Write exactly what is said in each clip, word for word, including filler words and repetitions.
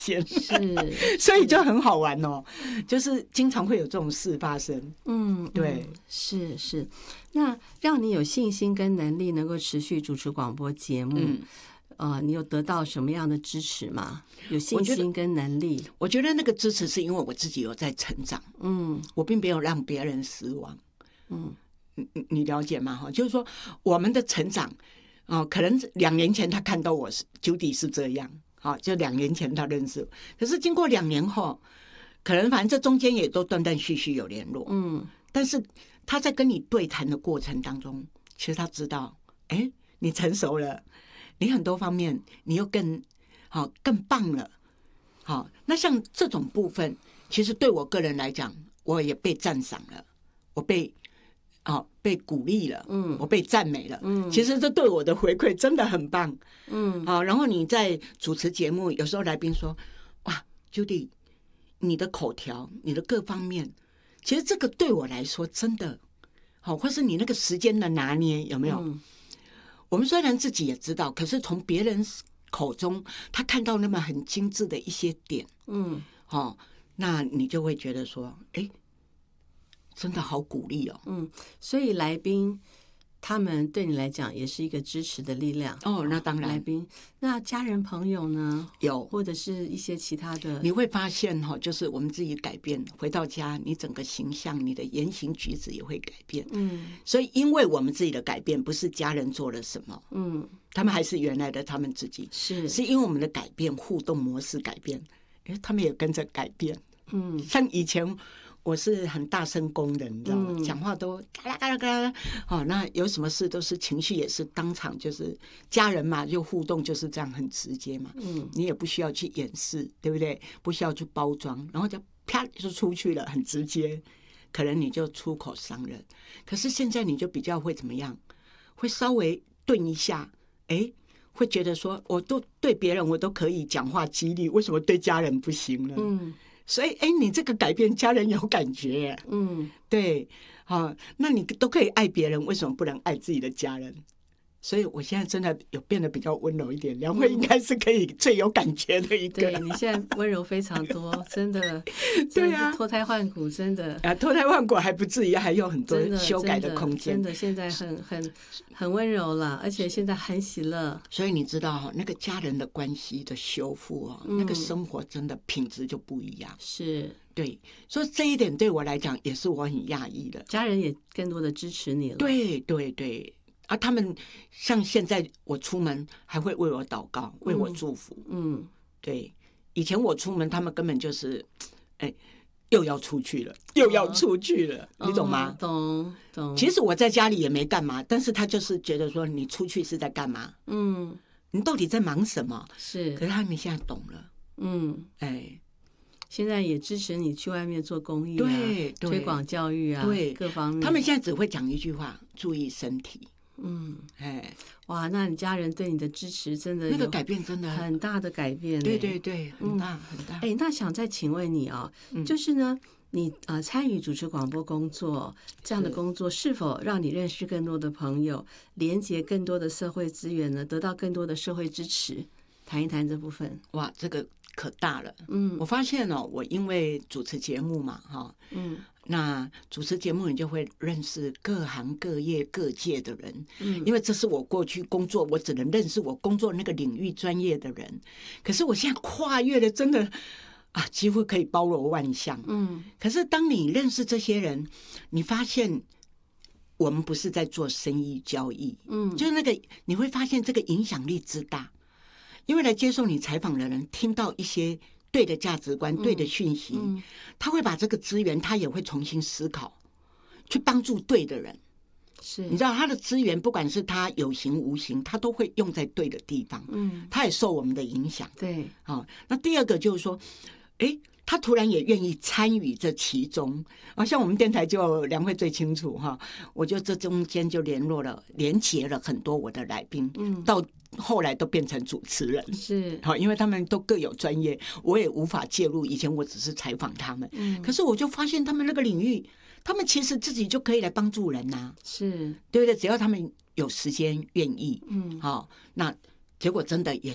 现， 是， 所以就很好玩哦，就是经常会有这种事发生。 嗯， 对， 嗯是是。那让你有信心跟能力能够持续主持广播节目， 嗯， 呃，你有得到什么样的支持吗？有信心跟能力？ 我觉得那个支持是因为我自己有在成长， 嗯我并没有让别人失望。 嗯你你了解吗？哈，就是说我们的成长，哦，可能两年前他看到我是 Judy 是这样，好，就两年前他认识我，可是经过两年后，可能反正这中间也都断断续续有联络， 嗯但是他在跟你对谈的过程当中，其实他知道，哎，你成熟了，你很多方面你又更好更棒了，好，那像这种部分，其实对我个人来讲，我也被赞赏了，我被。哦，被鼓励了， 嗯， 我被赞美了， 嗯， 其实这对我的回馈真的很棒， 嗯， 好，然后你在主持节目，有时候来宾说，哇 ，Judy，你的口条，你的各方面，其实这个对我来说真的好，或是你那个时间的拿捏有没有？ 嗯我们虽然自己也知道，可是从别人口中，他看到那么很精致的一些点， 嗯， 哦，那你就会觉得说，哎。真的好鼓励哦， 嗯，所以来宾他们对你来讲也是一个支持的力量哦。那当然， 来宾，那家人朋友呢？ 有， 或者是一些其他的， 你会发现哈、哦，就是我们自己改变，回到家，你整个形象、你的言行举止也会改变。 嗯， 所以因为我们自己的改变，不是家人做了什么， 嗯， 他们还是原来的他们自己， 是是因为我们的改变，互动模式改变，哎，他们也跟着改变。 嗯， 像以前。我是很大声公的，你知道吗？ 嗯、 讲话都嘎啦嘎啦嘎啦，哦，那有什么事都是情绪也是当场，就是家人嘛，就互动就是这样很直接嘛， 嗯， 你也不需要去掩饰，对不对？不需要去包装，然后就啪就出去了，很直接，可能你就出口伤人。可是现在你就比较会怎么样？会稍微顿一下，哎，会觉得说，我都对别人我都可以讲话激励，为什么对家人不行呢？ 嗯。 所以，哎，你这个改变，家人有感觉， 嗯， 对，好、哦，那你都可以爱别人，为什么不能爱自己的家人？所以我现在真的有变得比较温柔一点，梁慧应该是可以最有感觉的一个。 对，你现在温柔非常多，真的， 对啊， 脱胎换骨，真的啊，脱胎换骨还不至于，还有很多修改的空间。 真的，现在很很很温柔了，而且现在很喜乐。 所以你知道，那个家人的关系的修复哦，嗯、那个生活真的品质就不一样。 是， 对，所以这一点对我来讲也是我很讶异的。 家人也更多的支持你了。 对对对。啊，他们像现在我出门还会为我祷告，为我祝福。 嗯， 对，以前我出门，他们根本就是，哎，又要出去了，又要出去了， 哦、 你懂吗？ 哦、懂懂。 其实我在家里也没干嘛，但是他就是觉得说你出去是在干嘛？ 嗯， 你到底在忙什么？ 是。 可是他们现在懂了。 嗯， 哎。 现在也支持你去外面做公益啊， 对， 推广教育啊， 对， 各方面。 他们现在只会讲一句话：注意身体。 嗯， 哎， 哇，那你家人对你的支持真的那个改变真的很大的改变， 对对对，很大、嗯、很大。 哎，那想再请问你啊、哦，嗯、就是呢，你呃参与主持广播工作这样的工作，是否让你认识更多的朋友，连接更多的社会资源呢？得到更多的社会支持？谈一谈这部分。 哇，这个可大了。 嗯， 我发现哦，我因为主持节目嘛，哈，嗯。那主持节目，你就会认识各行各业各界的人，嗯，因为这是我过去工作，我只能认识我工作那个领域专业的人。可是我现在跨越了，真的啊，几乎可以包罗万象，嗯。可是当你认识这些人，你发现我们不是在做生意交易，嗯，就是那个你会发现这个影响力之大，因为来接受你采访的人听到一些对的价值观、对的讯息，嗯嗯、他会把这个资源，他也会重新思考，去帮助对的人。 是，你知道他的资源，不管是他有形无形，他都会用在对的地方。嗯，他也受我们的影响。 对， 好、哦，那第二个就是说，哎，他突然也愿意参与这其中。啊，像我们电台就梁慧最清楚哈，我就这中间就联络了、连结了很多我的来宾，嗯，到。后来都变成主持人， 是好，因为他们都各有专业，我也无法介入。以前我只是采访他们，嗯，可是我就发现他们那个领域，他们其实自己就可以来帮助人呐、啊， 是对不对？只要他们有时间愿意，嗯，好，那结果真的也就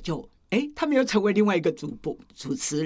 哎，他们又成为另外一个主播主持人。